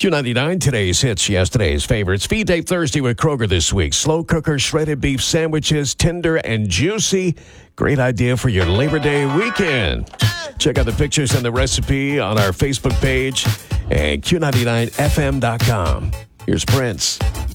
Q99, today's hits, yesterday's favorites. Feed Day Thursday with Kroger this week. Slow cooker shredded beef sandwiches, tender and juicy. Great idea for your Labor Day weekend. Check out the pictures and the recipe on our Facebook page and Q99FM.com. Here's Prince.